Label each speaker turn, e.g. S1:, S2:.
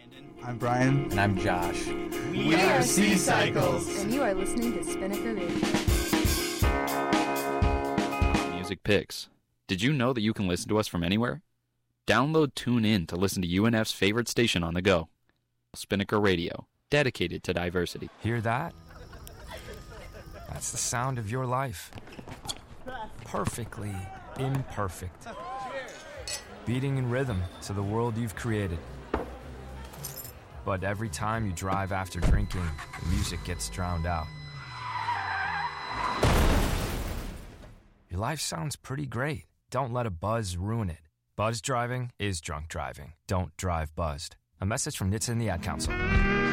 S1: I'm Brian.
S2: And I'm Josh.
S3: We are Sea Cycles.
S4: And you are listening to Spinnaker Radio.
S5: Music Picks. Did you know that you can listen to us from anywhere? Download TuneIn to listen to UNF's favorite station on the go. Spinnaker Radio, dedicated to diversity.
S6: Hear that? That's the sound of your life. Perfectly imperfect. Beating in rhythm to the world you've created. But every time you drive after drinking, the music gets drowned out. Your life sounds pretty great. Don't let a buzz ruin it. Buzz driving is drunk driving. Don't drive buzzed. A message from NHTSA and the Ad Council.